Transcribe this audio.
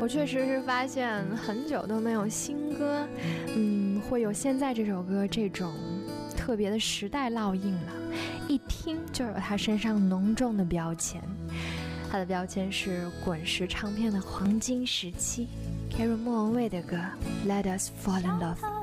我确实是发现很久都没有新歌，会有现在这首歌这种特别的时代烙印了，一听就有他身上浓重的标签。他的标签是滚石唱片的黄金时期 ，Carrie 莫文蔚的歌《Let Us Fall in Love》。